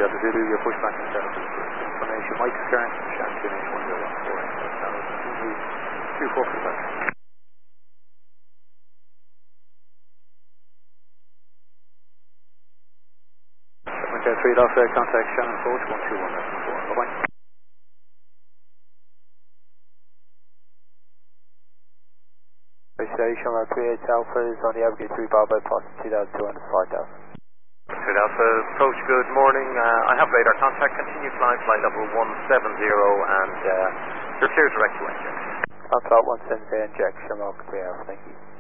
Delta Zulu, your pushback and setup is information. Mike Scairn, Shannon 1014, 24 for the back. Okay, 3 off there, contact Shannon Approach 121.4. Bye-bye. Station 38 Alpha is on the Abigail 3 Bravo, passing 2200 flight Alpha. 3 Alpha, approach, good morning. I have radar contact, continue flight level 170 and you're clear direct to inject. Flight 170 inject, Shamrock 3 Alpha, thank you.